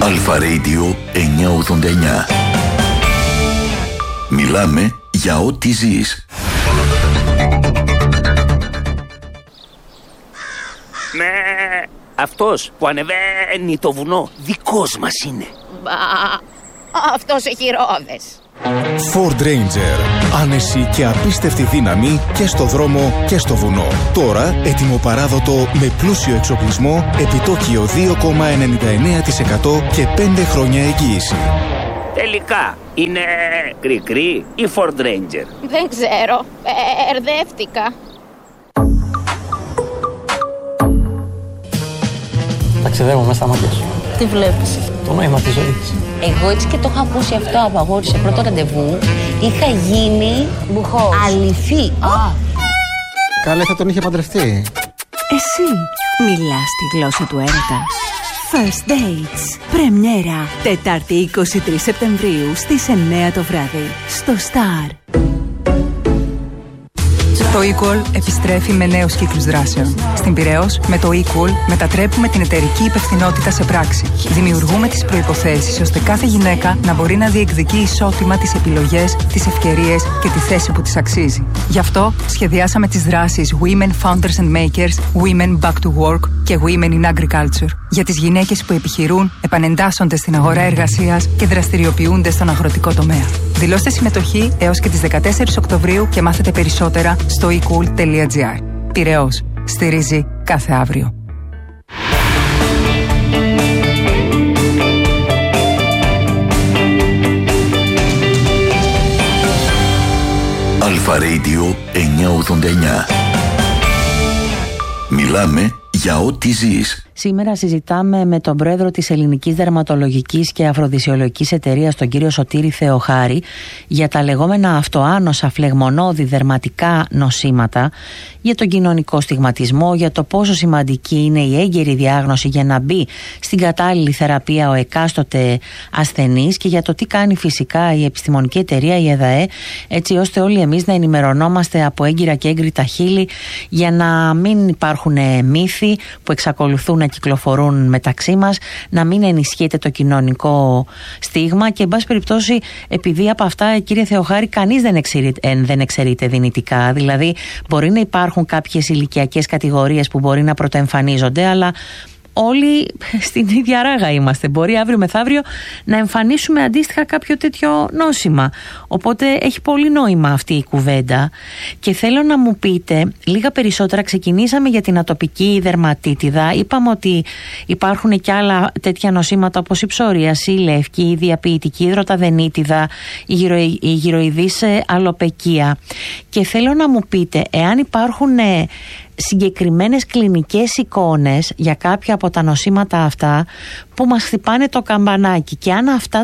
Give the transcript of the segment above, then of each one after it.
Αλφα Radio 989. Μιλάμε για ό,τι ζεις. Αυτός που ανεβαίνει το βουνό δικός μας είναι. Μπα, αυτός έχει ρόδες. Ford Ranger. Άνεση και απίστευτη δύναμη και στο δρόμο και στο βουνό. Τώρα έτοιμο παράδοτο με πλούσιο εξοπλισμό, επιτόκιο 2,99% και 5 χρόνια εγγύηση. Τελικά είναι κρικρί ή Ford Ranger? Δεν ξέρω, μπερδεύτηκα. Ταξιδεύω μέσα στα μάτια σου. Τι βλέπεις? Το νόημα της ζωής. Εγώ έτσι και το είχα ακούσει αυτό από αγόρι σε πρώτο ραντεβού. Είχα γίνει μπουχός. Αληθή. Καλέ, θα τον είχε παντρευτεί. Εσύ μιλάς τη γλώσσα του έρωτα. First Dates. Πρεμιέρα. Τετάρτη 23 Σεπτεμβρίου στις 9 το βράδυ. Στο Star. Το eQual επιστρέφει με νέους κύκλους δράσεων. Στην Πειραιώς, με το eQual μετατρέπουμε την εταιρική υπευθυνότητα σε πράξη. Δημιουργούμε τις προϋποθέσεις ώστε κάθε γυναίκα να μπορεί να διεκδικεί ισότιμα τις επιλογές, τις ευκαιρίες και τη θέση που της αξίζει. Γι' αυτό σχεδιάσαμε τις δράσεις Women Founders and Makers, Women Back to Work και Women in Agriculture. Για τις γυναίκες που επιχειρούν, επανεντάσσονται στην αγορά εργασίας και δραστηριοποιούνται στον αγροτικό τομέα. Δηλώστε συμμετοχή έως και τις 14 Οκτωβρίου και μάθετε περισσότερα στο ecool.gr. Πειραιώς. Στηρίζει κάθε αύριο. Αλφα Radio 989. Μιλάμε για ό,τι ζεις. Σήμερα συζητάμε με τον πρόεδρο της Ελληνικής Δερματολογικής και Αφροδισιολογικής Εταιρείας, τον κύριο Σωτήρη Θεοχάρη, για τα λεγόμενα αυτοάνοσα φλεγμονώδη δερματικά νοσήματα, για τον κοινωνικό στιγματισμό, για το πόσο σημαντική είναι η έγκαιρη διάγνωση για να μπει στην κατάλληλη θεραπεία ο εκάστοτε ασθενής και για το τι κάνει φυσικά η επιστημονική εταιρεία, η ΕΔΑΕ, έτσι ώστε όλοι εμείς να ενημερωνόμαστε από έγκυρα και έγκριτα χείλη για να μην υπάρχουν μύθοι που εξακολουθούν να κυκλοφορούν μεταξύ μας, να μην ενισχύεται το κοινωνικό στίγμα και εν πάση περιπτώσει, επειδή από αυτά, κύριε Θεοχάρη, κανείς δεν εξαιρείται δυνητικά, δηλαδή μπορεί να υπάρχουν κάποιες ηλικιακές κατηγορίες που μπορεί να πρωτοεμφανίζονται, αλλά όλοι στην ίδια ράγα είμαστε. Μπορεί αύριο μεθαύριο να εμφανίσουμε αντίστοιχα κάποιο τέτοιο νόσημα. Οπότε έχει πολύ νόημα αυτή η κουβέντα. Και θέλω να μου πείτε λίγα περισσότερα. Ξεκινήσαμε για την ατοπική δερματίτιδα. Είπαμε ότι υπάρχουν και άλλα τέτοια νοσήματα όπως η ψωρίαση, η λεύκη, η διαποιητική υδροταδενίτιδα, η γυροειδής αλοπεκία. Και θέλω να μου πείτε εάν υπάρχουν συγκεκριμένες κλινικές εικόνες για κάποια από τα νοσήματα αυτά που μας χτυπάνε το καμπανάκι και αν αυτά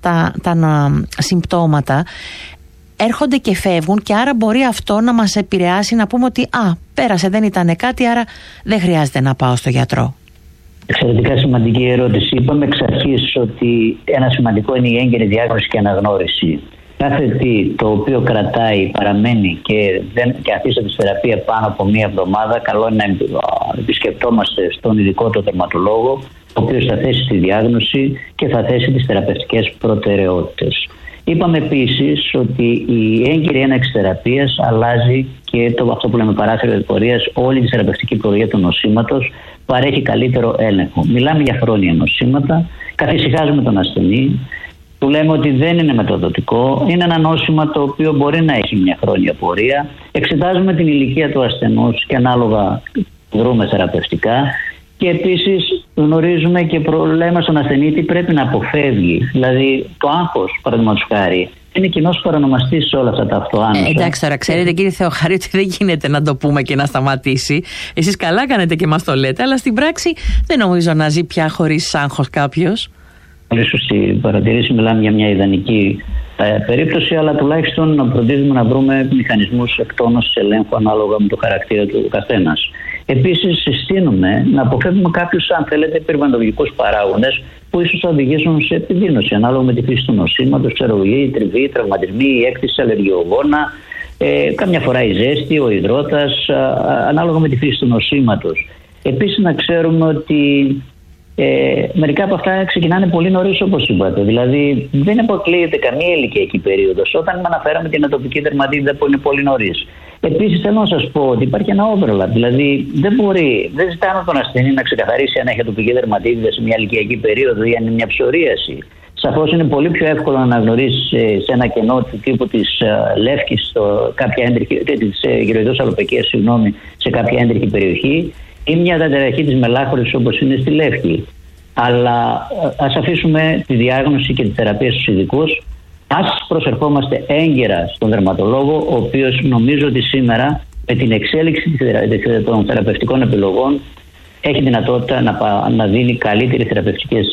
τα συμπτώματα έρχονται και φεύγουν και άρα μπορεί αυτό να μας επηρεάσει, να πούμε ότι πέρασε, δεν ήταν κάτι, άρα δεν χρειάζεται να πάω στο γιατρό. Εξαιρετικά σημαντική ερώτηση. Είπαμε εξ αρχής ότι ένα σημαντικό είναι η έγκαιρη διάγνωση και αναγνώριση. Κάθε τι το οποίο κρατάει, παραμένει και αφήσεται στη θεραπεία πάνω από μία εβδομάδα, καλό είναι να επισκεπτόμαστε στον ειδικό το δερματολόγο, ο οποίος θα θέσει τη διάγνωση και θα θέσει τις θεραπευτικές προτεραιότητες. Είπαμε επίσης ότι η έγκυρη έναρξη θεραπείας αλλάζει και αυτό που λέμε παράθυρο πορείας, όλη τη θεραπευτική πορεία του νοσήματος παρέχει καλύτερο έλεγχο. Μιλάμε για χρόνια νοσήματα, καθησυχάζουμε τον ασθενή. Του λέμε ότι δεν είναι μεταδοτικό, είναι ένα νόσημα το οποίο μπορεί να έχει μια χρόνια πορεία. Εξετάζουμε την ηλικία του ασθενούς και ανάλογα δρούμε θεραπευτικά. Και επίσης γνωρίζουμε και λέμε στον ασθενή τι πρέπει να αποφεύγει. Δηλαδή το άγχος, παραδείγματος χάρη, είναι κοινός παρονομαστής σε όλα αυτά τα αυτοάνοσα. Εντάξει, τώρα ξέρετε κύριε Θεοχάρη ότι δεν γίνεται να το πούμε και να σταματήσει. Εσείς καλά κάνετε και μας το λέτε, αλλά στην πράξη δεν νομίζω να ζει πια χωρίς άγχος κάποιος. Πολύ σωστή παρατηρήση, μιλάμε για μια ιδανική περίπτωση, αλλά τουλάχιστον να φροντίζουμε να βρούμε μηχανισμούς εκτόνωσης ελέγχου ανάλογα με το χαρακτήρα του καθένας. Επίσης, συστήνουμε να αποφεύγουμε κάποιους, αν θέλετε, περιβαλλοντικούς παράγοντες που ίσως θα οδηγήσουν σε επιδείνωση ανάλογα με τη φύση του νοσήματος, η τριβή, οι τραυματισμοί, η έκθεση αλλεργιογόνα, καμιά φορά η ζέστη, ο υδρότας, ανάλογα με τη φύση του νοσήματος. Επίσης, να ξέρουμε ότι Μερικά από αυτά ξεκινάνε πολύ νωρίς, όπως είπατε. Δηλαδή, δεν αποκλείεται καμία ηλικιακή περίοδος. Όταν αναφέραμε την ατοπική δερματίτιδα που είναι πολύ νωρίς. Επίσης, θέλω να σας πω ότι υπάρχει ένα overlap. Δηλαδή, δεν ζητάμε τον ασθενή να ξεκαθαρίσει αν έχει ατοπική δερματίτιδα σε μια ηλικιακή περίοδο ή αν είναι μια ψωρίαση. Σαφώς είναι πολύ πιο εύκολο να αναγνωρίσεις σε ένα κενό του τύπου της λεύκης, της γυροειδούς αλοπαικίας, σε κάποια έντρικη περιοχή, ή μια διαταραχή της μελάχρωσης όπως είναι στη λεύκη. Αλλά ας αφήσουμε τη διάγνωση και τη θεραπεία στους ειδικούς. Ας προσερχόμαστε έγκαιρα στον δερματολόγο, ο οποίος νομίζω ότι σήμερα με την εξέλιξη των θεραπευτικών επιλογών έχει δυνατότητα να δίνει καλύτερες θεραπευτικές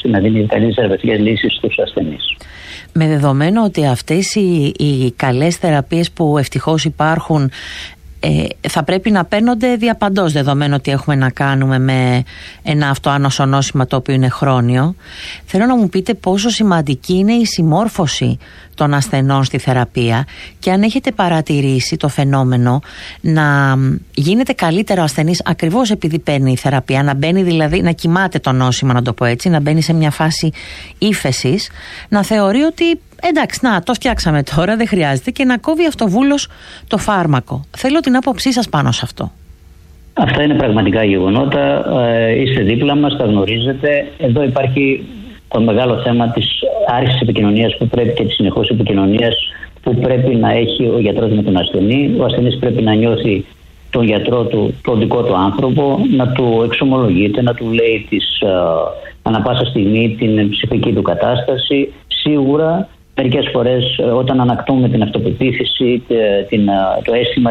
λύσεις στους ασθενείς. Με δεδομένο ότι αυτές οι καλές θεραπείες που ευτυχώς υπάρχουν θα πρέπει να παίρνονται διαπαντός, δεδομένου ότι έχουμε να κάνουμε με ένα αυτοάνωσο νόσημα το οποίο είναι χρόνιο. Θέλω να μου πείτε πόσο σημαντική είναι η συμμόρφωση των ασθενών στη θεραπεία και αν έχετε παρατηρήσει το φαινόμενο να γίνεται καλύτερα ο ασθενής ακριβώς επειδή παίρνει η θεραπεία, να μπαίνει δηλαδή, να κοιμάται το νόσημα, να το πω έτσι, να μπαίνει σε μια φάση ύφεσης, να θεωρεί ότι εντάξει, να το φτιάξαμε τώρα, δεν χρειάζεται, και να κόβει αυτοβούλος το φάρμακο. Θέλω την άποψή σας πάνω σε αυτό. Αυτά είναι πραγματικά γεγονότα. Είστε δίπλα μας, τα γνωρίζετε. Εδώ υπάρχει το μεγάλο θέμα της άριστης επικοινωνίας και της συνεχώς επικοινωνίας που πρέπει να έχει ο γιατρός με τον ασθενή. Ο ασθενής πρέπει να νιώθει τον γιατρό του, τον δικό του άνθρωπο, να του εξομολογείται, να του λέει ανά πάσα στιγμή την ψυχική του κατάσταση. Σίγουρα μερικές φορές όταν ανακτούμε την αυτοπεποίθηση, το αίσθημα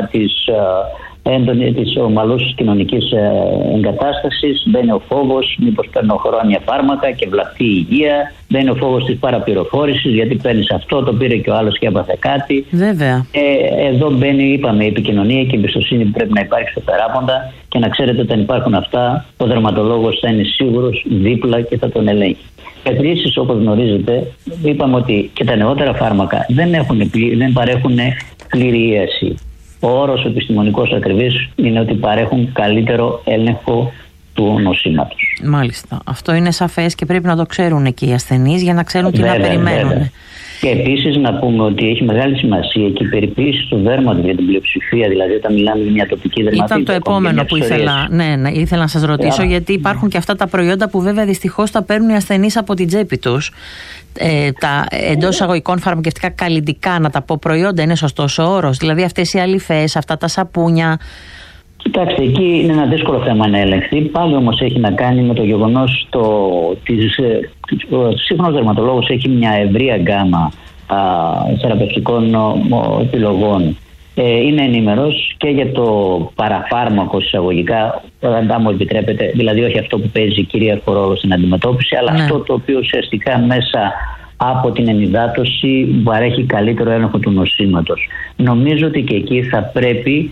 της ομαλούς κοινωνικής εγκατάστασης, μπαίνει ο φόβος, μήπως παίρνω χρόνια φάρμακα και βλαφτεί η υγεία, μπαίνει ο φόβος της παραπληροφόρησης, γιατί παίρνεις αυτό, το πήρε και ο άλλος και έπαθε κάτι. Βέβαια. Εδώ μπαίνει, είπαμε, η επικοινωνία και η εμπιστοσύνη που πρέπει να υπάρχει στο θεράποντα, και να ξέρετε όταν υπάρχουν αυτά, ο δερματολόγος θα είναι σίγουρος δίπλα και θα τον ελέγχει. Επίσης, όπως γνωρίζετε, είπαμε ότι και τα νεότερα φάρμακα δεν παρέχουν πλήρη ίαση. Ο όρος επιστημονικός ακριβής είναι ότι παρέχουν καλύτερο έλεγχο του νοσήματος. Μάλιστα. Αυτό είναι σαφές και πρέπει να το ξέρουν και οι ασθενείς για να ξέρουν τι να περιμένουν. Βέβαια. Και επίσης να πούμε ότι έχει μεγάλη σημασία και η περιποίηση του δέρματος για την πλειοψηφία, δηλαδή όταν μιλάμε για μια τοπική δερματίτιδα. Ήταν το επόμενο που ήθελα να σας ρωτήσω, γιατί υπάρχουν και αυτά τα προϊόντα που βέβαια δυστυχώς τα παίρνουν οι ασθενείς από την τσέπη τους. Τα εντός εισαγωγικών φαρμακευτικά καλλυντικά, να τα πω, προϊόντα, είναι σωστός ο όρος? Δηλαδή αυτές οι αλυφές, αυτά τα σαπούνια. Κοιτάξτε, εκεί είναι ένα δύσκολο θέμα να ελεγχθεί. Πάλι όμως έχει να κάνει με το γεγονός ότι ο σύγχρονος δερματολόγος έχει μια ευρεία γκάμα θεραπευτικών επιλογών. Είναι ενήμερος και για το παραφάρμακο εισαγωγικά, αν μου επιτρέπετε, δηλαδή όχι αυτό που παίζει κυρίαρχο ρόλο στην αντιμετώπιση, αλλά αυτό το οποίο ουσιαστικά μέσα από την ενυδάτωση παρέχει καλύτερο έλεγχο του νοσήματος. Νομίζω ότι και εκεί θα πρέπει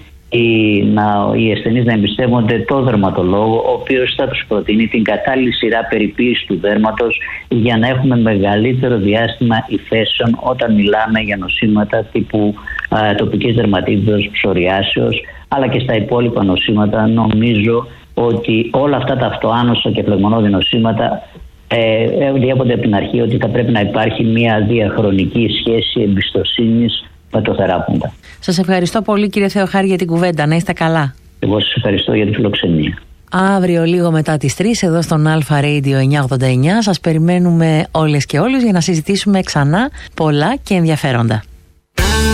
οι ασθενείς να εμπιστεύονται το δερματολόγο, ο οποίος θα τους προτείνει την κατάλληλη σειρά περιποίησης του δέρματος για να έχουμε μεγαλύτερο διάστημα υφέσεων όταν μιλάμε για νοσήματα τύπου τοπικής δερματίτιδος, ψωριάσεως, αλλά και στα υπόλοιπα νοσήματα. Νομίζω ότι όλα αυτά τα αυτοάνωσα και φλεγμονώδη νοσήματα διέπονται από την αρχή ότι θα πρέπει να υπάρχει μια διαχρονική σχέση εμπιστοσύνης με το θεράποντα. Σας ευχαριστώ πολύ, κύριε Θεοχάρη, για την κουβέντα. Να είστε καλά. Εγώ σας ευχαριστώ για τη φιλοξενία. Αύριο λίγο μετά τις 3 εδώ στον Αλφα Radio 989 σας περιμένουμε όλες και όλους για να συζητήσουμε ξανά πολλά και ενδιαφέροντα.